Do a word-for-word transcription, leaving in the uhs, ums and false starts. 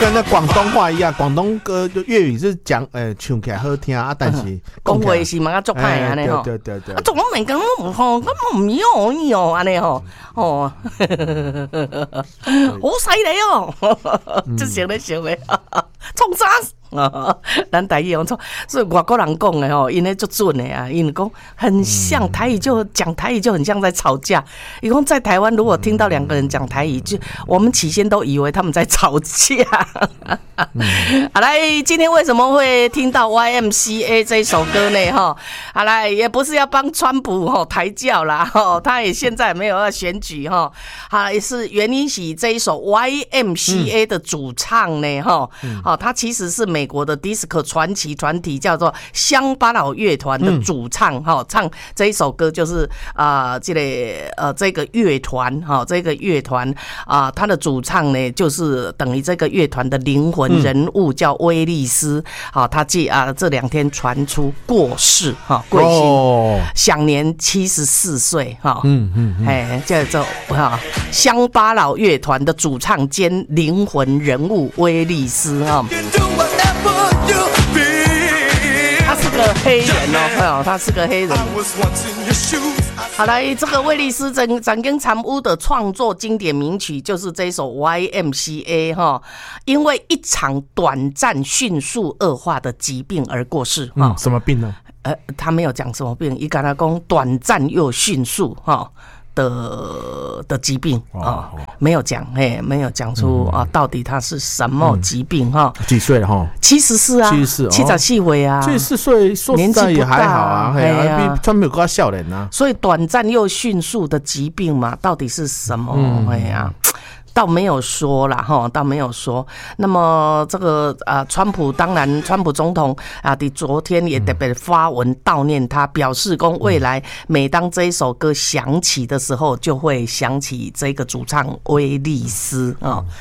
跟那广东话一样，广东歌就粤语是讲呃唱起来好听啊，但是讲话是嘛较足歹安尼吼。 对对对对。 啊，总拢每个人唔好，咁我唔要要安尼吼，哦，好犀利哦，即想咧想咧，创啥？啊，咱台语用错，所以外国人讲的吼，因为足准的啊，因为讲很像台语，就讲台语就很像在吵架。伊讲在台湾，如果听到两个人讲台语，就我们起先都以为他们在吵架。好来，今天为什么会听到 Y M C A 这一首歌呢？哈，好来，也不是要帮川普吼抬轿啦，哈，他也现在没有要选举哈，啊，是原因是这一首 Y M C A 的主唱呢，哈，哦，他其实是美。美国的 disco 传奇团体叫做乡巴佬乐团的主唱哈、嗯，唱这一首歌就是啊、呃，这个呃这个乐团哈，这个乐团啊、呃，他的主唱呢就是等于这个乐团的灵魂人物叫威利斯，好、嗯，他记啊这两天传出过世哈，贵姓，享年七十四岁哈，嗯嗯，哎，叫做哈乡巴佬乐团的主唱兼灵魂人物威利斯哈。他是个黑人哦，他是个黑人。好来，这个威利斯曾曾经参与的创作经典名曲就是这首 Y M C A 哈，因为一场短暂、迅速恶化的疾病而过世哈、嗯。 什么病呢？ 呃，他没有讲什么病，一跟他讲短暂又迅速哈。的的疾病啊、哦，没有讲，哎，没有讲出啊、嗯，到底他是什么疾病哈、嗯？ 几岁了哈？ 七十四啊， 七十四， 七十四岁啊， 七十四岁，说实在也还好啊，哎呀，比川普更笑脸啊。 所以短暂又迅速的疾病嘛，到底是什么？嗯、哎呀。倒没有说啦，哈，倒没有说。那么这个啊，川普当然，川普总统啊，的昨天也特别发文悼念他，表示公未来每当这一首歌响起的时候，就会想起这个主唱威利斯啊。